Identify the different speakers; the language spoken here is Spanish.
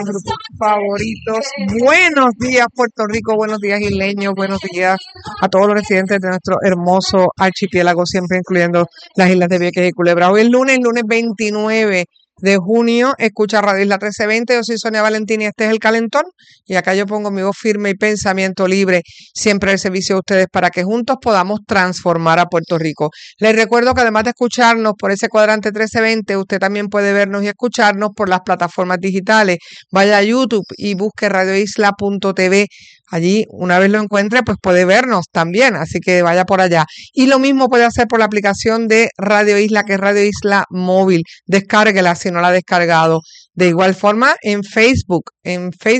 Speaker 1: grupos favoritos. Buenos días, Puerto Rico, buenos días, isleños, buenos días a todos los residentes de nuestro hermoso archipiélago, siempre incluyendo las islas de Vieques y Culebra. Hoy es lunes 29 de junio, escucha Radio Isla 1320, yo soy Sonia Valentín y este es El Calentón, y acá yo pongo mi voz firme y pensamiento libre, siempre al servicio de ustedes para que juntos podamos transformar a Puerto Rico. Les recuerdo que además de escucharnos por ese cuadrante 1320, usted también puede vernos y escucharnos por las plataformas digitales. Vaya a YouTube y busque radioisla.tv. Allí, una vez lo encuentre, pues puede vernos también, así que vaya por allá. Y lo mismo puede hacer por la aplicación de Radio Isla, que es Radio Isla Móvil. Descárguela si no la ha descargado. De igual forma, en Facebook